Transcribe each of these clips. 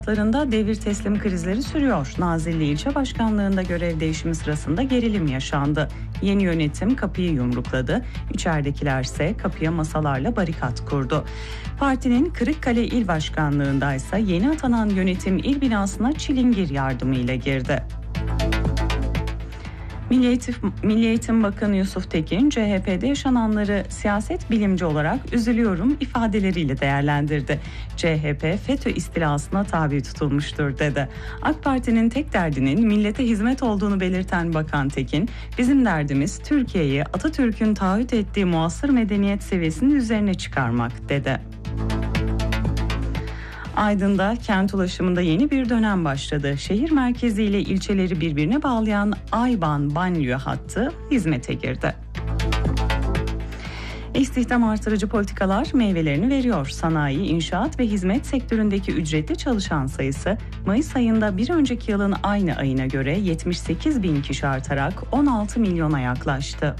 Larında devir teslim krizleri sürüyor. Nazilli ilçe başkanlığında görev değişimi sırasında gerilim yaşandı. Yeni yönetim kapıyı yumrukladı. İçeridekilerse kapıya masalarla barikat kurdu. Partinin Kırıkkale İl Başkanlığındaysa yeni atanan yönetim il binasına çilingir yardımıyla girdi. Milli Eğitim Bakanı Yusuf Tekin, CHP'de yaşananları siyaset bilimci olarak üzülüyorum ifadeleriyle değerlendirdi. CHP FETÖ istilasına tabi tutulmuştur dedi. AK Parti'nin tek derdinin millete hizmet olduğunu belirten Bakan Tekin, bizim derdimiz Türkiye'yi Atatürk'ün taahhüt ettiği muasır medeniyet seviyesinin üzerine çıkarmak dedi. Aydın'da kent ulaşımında yeni bir dönem başladı. Şehir merkezi ile ilçeleri birbirine bağlayan Ayban-Banliyö hattı hizmete girdi. İstihdam artırıcı politikalar meyvelerini veriyor. Sanayi, inşaat ve hizmet sektöründeki ücretli çalışan sayısı Mayıs ayında bir önceki yılın aynı ayına göre 78 bin kişi artarak 16 milyona yaklaştı.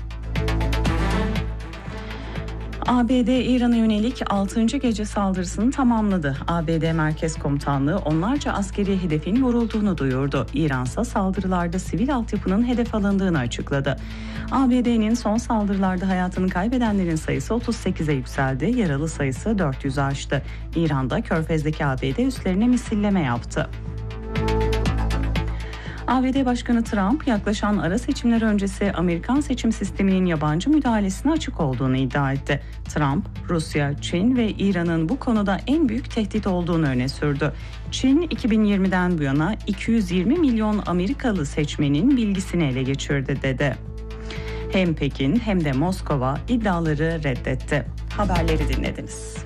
ABD İran'a yönelik 6. gece saldırısını tamamladı. ABD Merkez Komutanlığı onlarca askeri hedefin vurulduğunu duyurdu. İran'sa saldırılarda sivil altyapının hedef alındığını açıkladı. ABD'nin son saldırılarda hayatını kaybedenlerin sayısı 38'e yükseldi, yaralı sayısı 400'ü aştı. İran'da Körfez'deki ABD üslerine misilleme yaptı. ABD Başkanı Trump, yaklaşan ara seçimler öncesi Amerikan seçim sisteminin yabancı müdahalesine açık olduğunu iddia etti. Trump, Rusya, Çin ve İran'ın bu konuda en büyük tehdit olduğunu öne sürdü. Çin, 2020'den bu yana 220 milyon Amerikalı seçmenin bilgisini ele geçirdi dedi. Hem Pekin hem de Moskova iddiaları reddetti. Haberleri dinlediniz.